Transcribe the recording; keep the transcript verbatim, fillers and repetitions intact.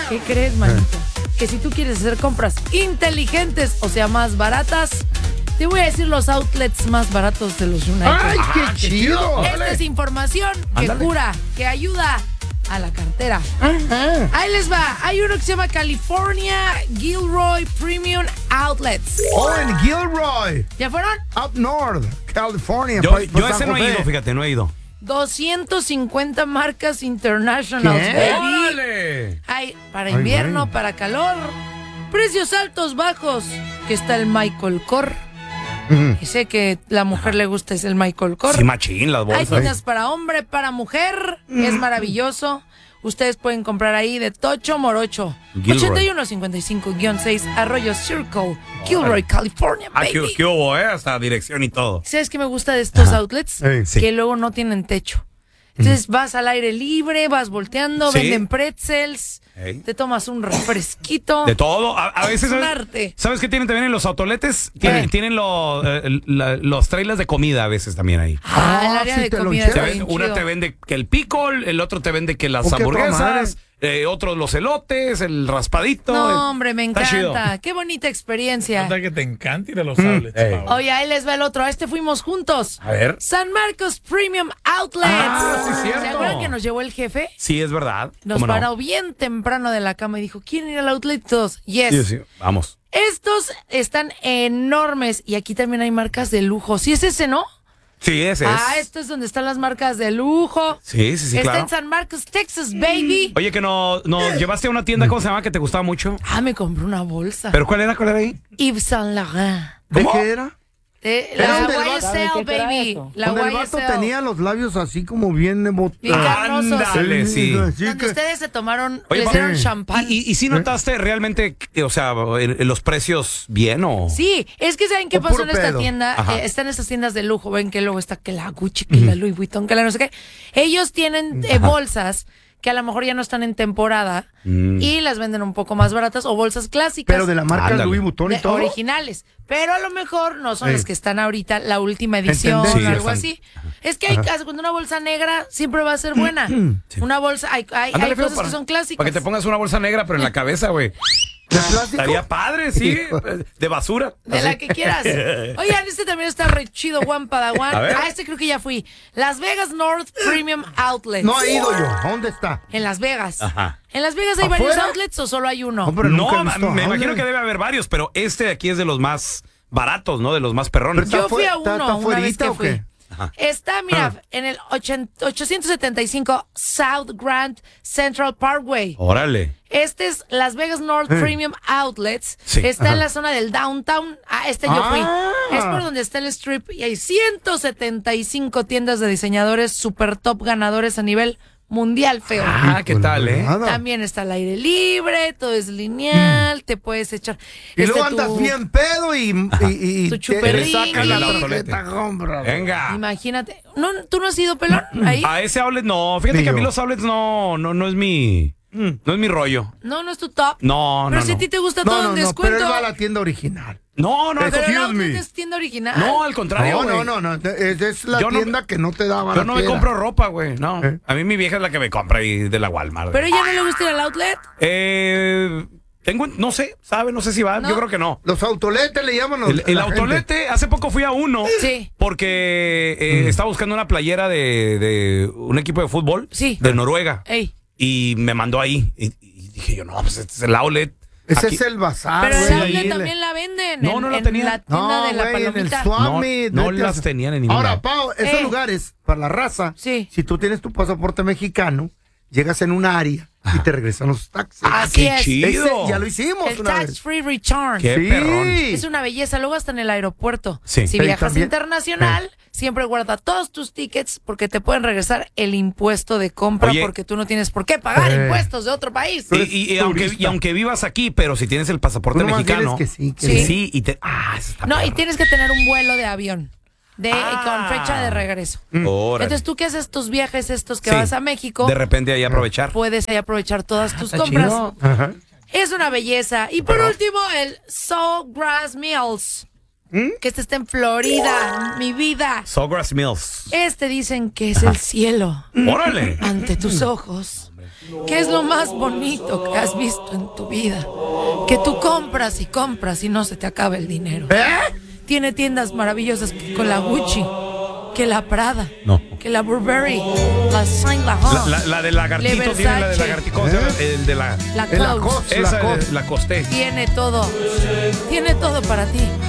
¿Qué crees, manito? Que si tú quieres hacer compras inteligentes, o sea, más baratas, te voy a decir los outlets más baratos de los United. ¡Ay, qué ah, chido! Esta es información que Andale. cura, que ayuda a la cartera. Ajá. Ahí les va. Hay uno que se llama California Gilroy Premium Outlets. Oh, en Gilroy. ¿Ya fueron? Up North, California. Yo, yo ese no he ido, fíjate, no he ido. doscientas cincuenta marcas internationals, baby. ¡Órale! Hay para invierno, Ay, para calor. Precios altos, bajos. Que está el Michael Kors. Uh-huh. Y sé que la mujer Ajá. le gusta es el Michael Kors. Sí, machín, las bolsas. Hay tiendas para hombre, para mujer. Uh-huh. Es maravilloso. Ustedes pueden comprar ahí de Tocho Morocho. Gilroy. ochenta y uno cincuenta y cinco guión seis Arroyo Circle, Gilroy, California, baby. Ah, ¿qué hubo, eh? Hasta dirección y todo. ¿Sabes qué me gusta de estos Ajá. outlets? Sí. Que luego no tienen techo. Entonces mm. vas al aire libre, vas volteando, ¿Sí? venden pretzels, hey. te tomas un refresquito. De todo. A, a veces, ¿sabes, ¿sabes qué tienen también en los autoletes? Tienen, tienen lo, eh, la, los trailers de comida a veces también ahí. Ah, el área sí, de comida. Te ven, una te vende que el pickle, el otro te vende que las hamburguesas. Eh, otros los elotes, el raspadito. No, el... hombre, me encanta. Qué bonita experiencia. Nota que te encanta ir a los outlets. Mm. Oye, ahí les va el otro. A este fuimos juntos. A ver. San Marcos Premium Outlets. Ah, sí, cierto. ¿Se acuerdan que nos llevó el jefe? Sí, es verdad. Nos paró no? bien temprano de la cama y dijo, ¿quieren ir al outlet todos? Yes. Sí, sí, vamos. Estos están enormes y aquí también hay marcas de lujo. ¿Sí es ese, no? Sí, ese es. Ah, esto es donde están las marcas de lujo. Sí, sí, sí, Está claro. en San Marcos, Texas, baby. Oye, que nos no, llevaste a una tienda, ¿cómo se llama? Que te gustaba mucho. Ah, me compré una bolsa. ¿Pero cuál era? ¿Cuál era ahí? Yves Saint Laurent. ¿De qué era? Eh, la Y S L, baby. La Donde el Y S vato L. tenía los labios así como bien botados. Bien carnosos. Ándale, sí. Donde que... ustedes se tomaron, Oye, les dieron champán. ¿Y, y, y si notaste realmente, o sea, los precios bien o...? Sí, es que ¿saben qué pasó en esta tienda? Eh, están estas tiendas de lujo, ven que luego está que la Gucci, que mm. la Louis Vuitton, que la no sé qué. Ellos tienen eh, bolsas que a lo mejor ya no están en temporada mm. y las venden un poco más baratas o bolsas clásicas. Pero de la marca Ándale. Louis Vuitton y todo. Originales. Pero a lo mejor no son sí. las que están ahorita, la última edición o sí, algo están... así. Es que hay cuando una bolsa negra siempre va a ser buena. Sí. Una bolsa, hay, hay, Ándale, hay cosas para, que son clásicas. Para que te pongas una bolsa negra, pero en la cabeza, güey. ¿De plástico? Estaría padre, sí. De basura. De así. La que quieras. Oigan, este también está re chido, Juan Padawan. Ah, este creo que ya fui. Las Vegas North Premium Outlets. No he ido yo. ¿Dónde está? En Las Vegas. Ajá. ¿En Las Vegas hay ¿Afuera? varios outlets o solo hay uno? No, no me outlet. imagino que debe haber varios, pero este de aquí es de los más baratos, ¿no? De los más perrones. Yo fui a uno ¿Está, está una vez que o fui. Qué? Ajá. Está, mira, ah. en el ochocientos setenta y cinco South Grand Central Parkway. Órale. Este es Las Vegas North eh. Premium Outlets. Sí. Está Ajá. en la zona del downtown. Ah, este yo ah. fui. Es por donde está el strip y hay ciento setenta y cinco tiendas de diseñadores super top ganadores a nivel mundial, feo. Ah, ¿qué tal, eh? También está al aire libre, todo es lineal, mm. te puedes echar. Y este, luego andas tu, bien pedo y, y, y tu chuperrín. saca la tarjeta. Venga. Imagínate. No, ¿tú no has ido, pelón? Ahí. A ese outlet no. Fíjate Ni que yo. a mí los outlets no, no, no es mi... No es mi rollo. No, no es tu top. No, no, Pero si no. a ti te gusta no, todo no, en no, descuento. pero él va a la tienda original. No, no, pero Excuse no, me. es tienda original. No, al contrario, No, güey. no, no, no. Es, es la yo tienda no, que no te daba Yo la no me piedra. compro ropa, güey. No. ¿Eh? A mí mi vieja es la que me compra ahí de la Walmart. Pero ella no le gusta ir al outlet. Eh... Tengo, no sé, ¿sabe? No sé si va. ¿No? Yo creo que no. Los autoletes le llaman. Los, el el autolete, gente. Hace poco fui a uno. Sí. Porque eh, mm. estaba buscando una playera de, de un equipo de fútbol. Sí. De Noruega. Ey. Y me mandó ahí. Y, y dije yo, no, pues este es el outlet. Ese Aquí. es el bazar. Pero güey, el outlet ahí también le... la venden. No, en, no la en tenían. la tienda no, de la güey, palomita. en el Swami. No, no las tenían en ningún Ahora, lado. Pau, esos eh. lugares, para la raza, sí. si tú tienes tu pasaporte mexicano, llegas en un área y te regresan los taxis. Así ¡Qué es. chido! Ese, ya lo hicimos El una tax vez. free return. ¡Qué sí. perrón! Es una belleza. Luego hasta en el aeropuerto. Sí. Si Pero viajas también, internacional, eh. siempre guarda todos tus tickets porque te pueden regresar el impuesto de compra. Oye, porque tú no tienes por qué pagar eh. impuestos de otro país. Y, y, y, aunque, y aunque vivas aquí, pero si tienes el pasaporte no mexicano. Que sí, que sí. sí. sí y te, ah, eso está no, perro. y tienes que tener un vuelo de avión. De, ah. Con fecha de regreso. Mm. Entonces, tú que haces tus viajes estos que sí. vas a México. De repente ahí aprovechar. Puedes ahí aprovechar todas tus ah, compras. Ajá. Es una belleza. Y por Pero. último, el Sawgrass Mills. ¿Mm? Que este está en Florida, mi vida. Sawgrass Mills. Este dicen que es Ajá. el cielo. ¡Órale! Ante tus ojos. ¿Qué es lo más bonito que has visto en tu vida? Que tú compras y compras y no se te acaba el dinero. ¿Eh? Tiene tiendas maravillosas que con la Gucci, que la Prada, No. que la Burberry, la Saint Laurent, La, la, la de lagartito, Le tiene la de Versace. lagartito. ¿Cómo se llama? El de la. la El Coach. Lacoste. Esa Lacoste. es la costé. Tiene todo. Tiene todo para ti.